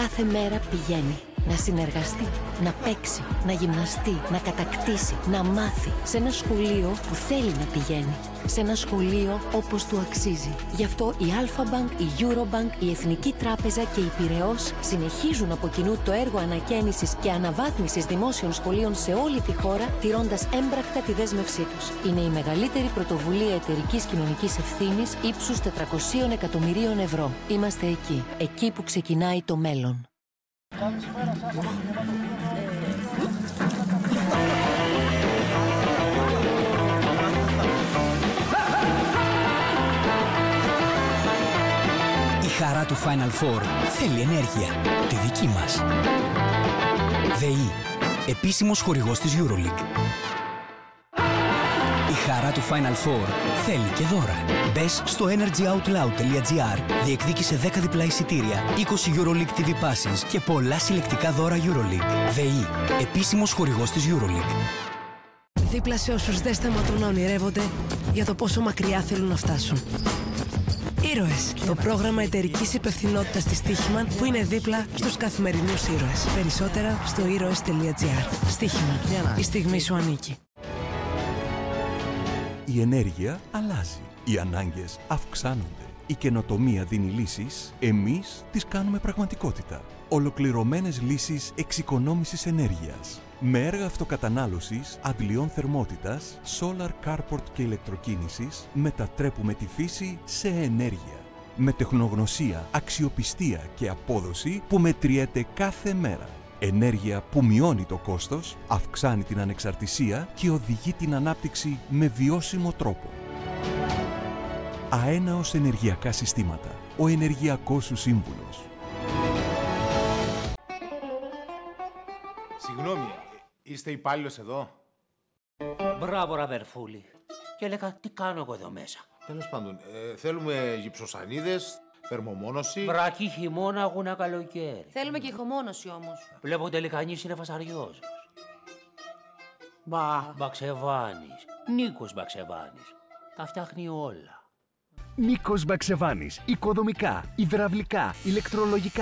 κάθε μέρα πηγαίνει. Να συνεργαστεί, να παίξει, να γυμναστεί, να κατακτήσει, να μάθει. Σε ένα σχολείο που θέλει να πηγαίνει. Σε ένα σχολείο όπως του αξίζει. Γι' αυτό η Alpha-Bank, η Eurobank, η Εθνική Τράπεζα και η Πειραιώς συνεχίζουν από κοινού το έργο ανακαίνησης και αναβάθμισης δημόσιων σχολείων σε όλη τη χώρα, τηρώντας έμπρακτα τη δέσμευσή τους. Είναι η μεγαλύτερη πρωτοβουλία εταιρικής κοινωνικής ευθύνης ύψους 400 εκατομμυρίων ευρώ. Είμαστε εκεί. Εκεί που ξεκινάει το μέλλον. Η χαρά του Final Four θέλει ενέργεια, τη δική μας. ΔΕΗ, επίσημος χορηγός της EuroLeague. Η χαρά του Final Four θέλει και δώρα. Μπες στο energyoutloud.gr, διεκδίκησε 10 διπλά εισιτήρια, 20 EuroLeague TV Passes και πολλά συλλεκτικά δώρα EuroLeague. ΔΕΗ, επίσημος χορηγός της EuroLeague. Δίπλα σε όσους δεν σταματούν να ονειρεύονται για το πόσο μακριά θέλουν να φτάσουν. Ήρωες, το πρόγραμμα εταιρικής υπευθυνότητας της Στίχημαν που είναι δίπλα στους καθημερινούς ήρωες. Περισσότερα στο ήρωες.gr. Στίχημαν, η στιγμή σου ανήκει. Η ενέργεια αλλάζει. Οι ανάγκες αυξάνονται. Η καινοτομία δίνει λύσεις. Εμείς τις κάνουμε πραγματικότητα. Ολοκληρωμένες λύσεις εξοικονόμησης ενέργειας. Με έργα αυτοκατανάλωσης, αντλιών θερμότητας, solar carport και ηλεκτροκίνησης, μετατρέπουμε τη φύση σε ενέργεια. Με τεχνογνωσία, αξιοπιστία και απόδοση που μετριέται κάθε μέρα. Ενέργεια που μειώνει το κόστος, αυξάνει την ανεξαρτησία και οδηγεί την ανάπτυξη με βιώσιμο τρόπο. Αέναος ενεργειακά συστήματα. Ο ενεργειακός σου σύμβουλος. Συγγνώμη, είστε υπάλληλος εδώ? Μπράβο, αδερφούλη. Και έλεγα, τι κάνω εγώ εδώ μέσα. Τέλος πάντων, θέλουμε γυψοσανίδες, θερμομόνωση. Βρακή χειμώνα, αγούνα καλοκαίρι. Θέλουμε και ηχομόνωση όμως. Βλέπω τελικανής είναι φασαριός. Μπαξεβάνης. Νίκος Μπαξεβάνης. Τα φτιάχνει όλα. Νίκος Μπαξεβάνης. Οικοδομικά, υδραυλικά, ηλεκτρολογικά.